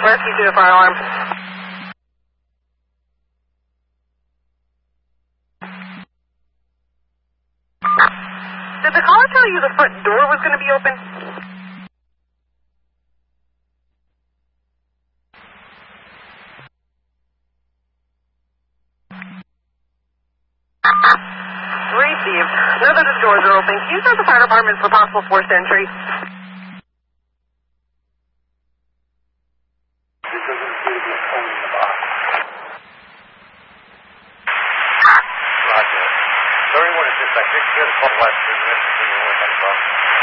Rescue to the fire alarm. Did the caller tell you the front door was going to be open? Received. Know that the doors are open. Can you tell the fire department for possible forced entry? Roger. 31 is just like 6 years, 12 last 3 minutes, 3 minutes,